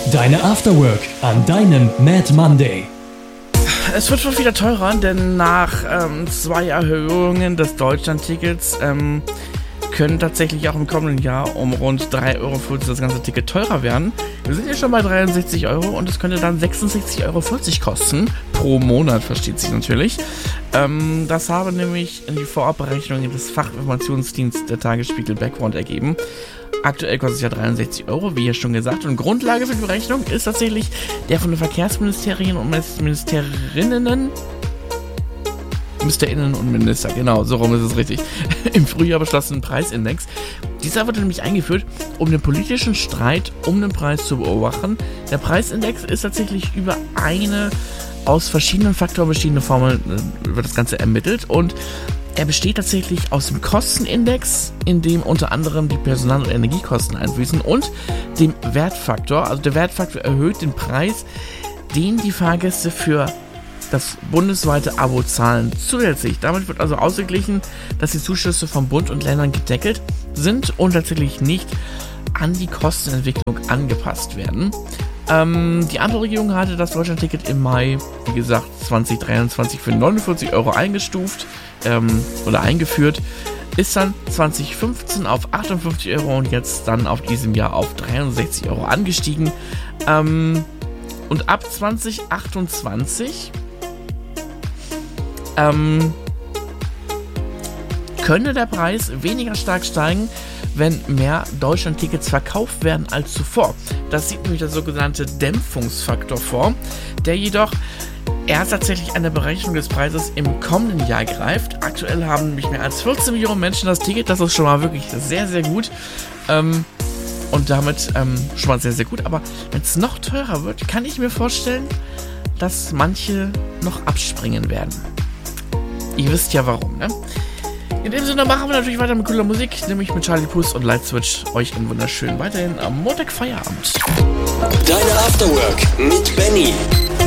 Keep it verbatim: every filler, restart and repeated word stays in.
Deine Afterwork an deinem Mad Monday. Es wird schon wieder teurer, denn nach ähm, zwei Erhöhungen des Deutschland-Tickets ähm, können tatsächlich auch im kommenden Jahr um rund drei Euro vierzig das ganze Ticket teurer werden. Wir sind ja schon bei dreiundsechzig Euro und es könnte dann sechsundsechzig Euro vierzig kosten. Pro Monat, versteht sich natürlich. Ähm, das haben nämlich die Vorabberechnungen des Fachinformationsdienstes der Tagesspiegel Background ergeben. Aktuell kostet es ja dreiundsechzig Euro, wie ja schon gesagt. Und Grundlage für die Berechnung ist tatsächlich der von den Verkehrsministerien und Ministerinnen, Ministerinnen und Minister, genau, so rum ist es richtig, im Frühjahr beschlossenen Preisindex. Dieser wurde nämlich eingeführt, um den politischen Streit um den Preis zu beobachten. Der Preisindex ist tatsächlich über eine aus verschiedenen Faktoren bestehende Formel, äh, wird das Ganze ermittelt, und er besteht tatsächlich aus dem Kostenindex, in dem unter anderem die Personal- und Energiekosten einfließen, und dem Wertfaktor. Also der Wertfaktor erhöht den Preis, den die Fahrgäste für das bundesweite Abo zahlen. Zusätzlich, damit wird also ausgeglichen, dass die Zuschüsse vom Bund und Ländern gedeckelt sind und tatsächlich nicht an die Kostenentwicklung angepasst werden. Ähm, die Ampelregierung hatte das Deutschlandticket im Mai, wie gesagt, zwanzig dreiundzwanzig für neunundvierzig Euro eingestuft ähm, oder eingeführt, ist dann zwanzig fünfzehn auf achtundfünfzig Euro und jetzt dann auf diesem Jahr auf dreiundsechzig Euro angestiegen. Ähm, und ab zwanzig achtundzwanzig ähm, könnte der Preis weniger stark steigen, wenn mehr Deutschland-Tickets verkauft werden als zuvor. Das sieht nämlich der sogenannte Dämpfungsfaktor vor, der jedoch erst tatsächlich an der Berechnung des Preises im kommenden Jahr greift. Aktuell haben nämlich mehr als vierzehn Millionen Menschen das Ticket, das ist schon mal wirklich sehr, sehr gut. Ähm, und damit ähm, schon mal sehr, sehr gut. Aber wenn es noch teurer wird, kann ich mir vorstellen, dass manche noch abspringen werden. Ihr wisst ja warum, ne? In dem Sinne machen wir natürlich weiter mit cooler Musik, nämlich mit Charlie Puth und Light Switch. Euch einen wunderschönen weiterhin am Montag Feierabend. Deine Afterwork mit Benny.